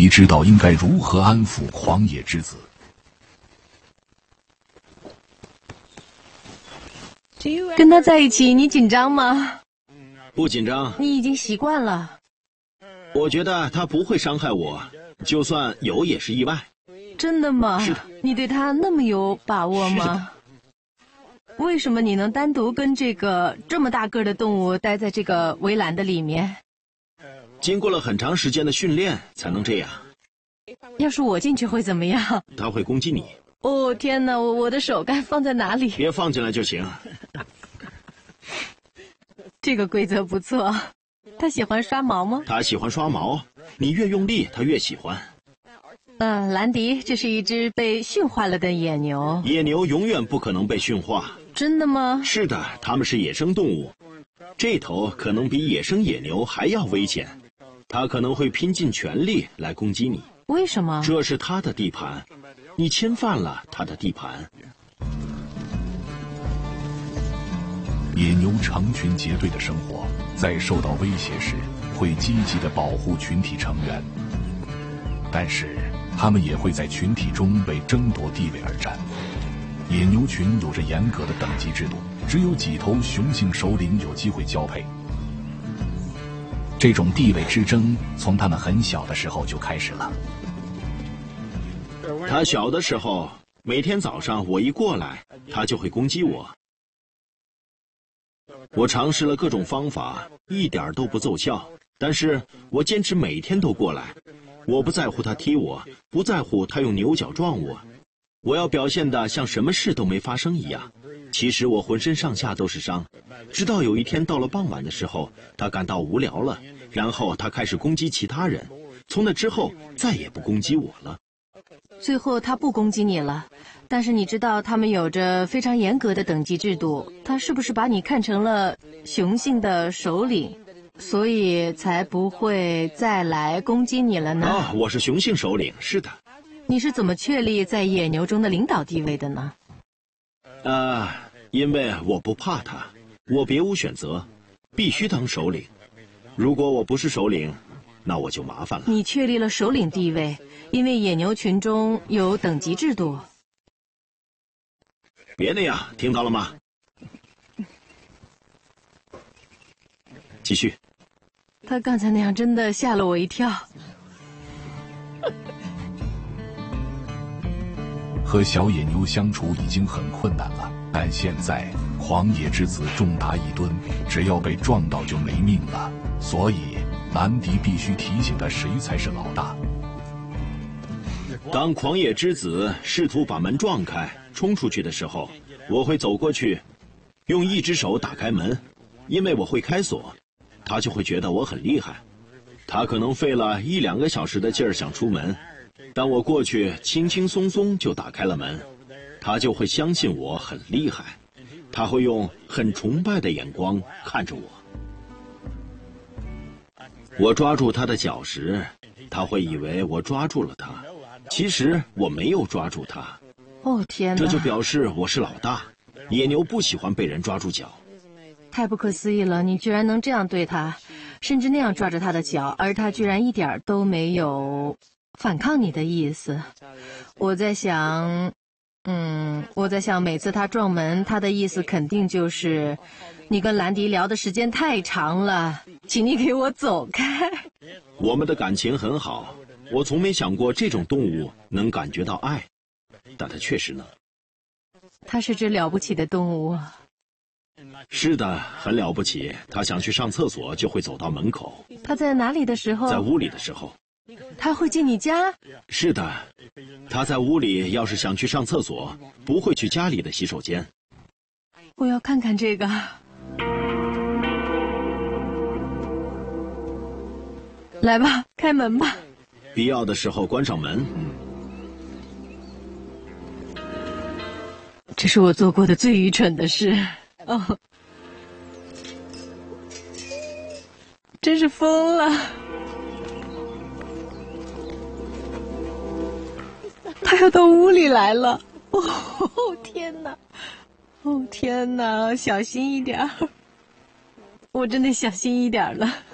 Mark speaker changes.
Speaker 1: 迪知道应该如何安抚狂野之子。
Speaker 2: 跟他在一起，你紧张吗？
Speaker 3: 不紧张。
Speaker 2: 你已经习惯了。
Speaker 3: 我觉得他不会伤害我，就算有也是意外。
Speaker 2: 真的吗？
Speaker 3: 是的。
Speaker 2: 你对他那么有把握吗？为什么你能单独跟这么大个的动物待在这个围栏的里面？
Speaker 3: 经过了很长时间的训练才能这样。
Speaker 2: 要是我进去会怎么样？
Speaker 3: 他会攻击你。
Speaker 2: 哦天哪，我的手该放在哪里？
Speaker 3: 别放进来就行。
Speaker 2: 这个规则不错。他喜欢刷毛吗？
Speaker 3: 他喜欢刷毛，你越用力他越喜欢。
Speaker 2: 兰迪，这是一只被驯化了的野牛。
Speaker 3: 野牛永远不可能被驯化。
Speaker 2: 真的吗？
Speaker 3: 是的，它们是野生动物。这头可能比野生野牛还要危险，它可能会拼尽全力来攻击你。
Speaker 2: 为什么？
Speaker 3: 这是它的地盘，你侵犯了它的地盘。
Speaker 1: 野牛成群结队的生活，在受到威胁时，会积极地保护群体成员，但是他们也会在群体中为争夺地位而战。野牛群有着严格的等级制度，只有几头雄性首领有机会交配。这种地位之争从他们很小的时候就开始了。
Speaker 3: 他小的时候，每天早上我一过来，他就会攻击我。我尝试了各种方法，一点都不奏效，但是我坚持每天都过来。我不在乎他踢我，不在乎他用牛角撞我，我要表现得像什么事都没发生一样。其实我浑身上下都是伤，直到有一天到了傍晚的时候，他感到无聊了，然后他开始攻击其他人，从那之后再也不攻击我了。
Speaker 2: 最后他不攻击你了，但是你知道他们有着非常严格的等级制度，他是不是把你看成了雄性的首领，所以才不会再来攻击你了呢？
Speaker 3: 我是雄性首领，是的。
Speaker 2: 你是怎么确立在野牛中的领导地位的呢？
Speaker 3: 因为我不怕他，我别无选择，必须当首领。如果我不是首领，那我就麻烦了。
Speaker 2: 你确立了首领地位，因为野牛群中有等级制度。
Speaker 3: 别那样，听到了吗？继续。
Speaker 2: 他刚才那样真的吓了我一跳。
Speaker 1: 和小野牛相处已经很困难了，但现在狂野之子重达1吨，只要被撞到就没命了，所以兰迪必须提醒他谁才是老大。
Speaker 3: 当狂野之子试图把门撞开冲出去的时候，我会走过去，用一只手打开门，因为我会开锁，他就会觉得我很厉害。他可能费了1-2个小时的劲儿想出门，当我过去轻轻松松就打开了门，他就会相信我很厉害，他会用很崇拜的眼光看着我。我抓住他的脚时，他会以为我抓住了他，其实我没有抓住他。
Speaker 2: 哦天哪！
Speaker 3: 这就表示我是老大。野牛不喜欢被人抓住脚。
Speaker 2: 太不可思议了，你居然能这样对他，甚至那样抓着他的脚，而他居然一点都没有反抗你的意思。我在想，每次他撞门，他的意思肯定就是你跟兰迪聊的时间太长了，请你给我走开。
Speaker 3: 我们的感情很好，我从没想过这种动物能感觉到爱，但它确实能。
Speaker 2: 它是只了不起的动物。
Speaker 3: 是的，很了不起。它想去上厕所就会走到门口。
Speaker 2: 它在哪里的时候？
Speaker 3: 在屋里的时候。
Speaker 2: 它会进你家？
Speaker 3: 是的，它在屋里要是想去上厕所，不会去家里的洗手间。
Speaker 2: 我要看看这个。来吧，开门吧。
Speaker 3: 必要的时候关上门。
Speaker 2: 这是我做过的最愚蠢的事。哦，真是疯了。他要到屋里来了。哦天哪！哦天哪！小心一点。我真的小心一点了。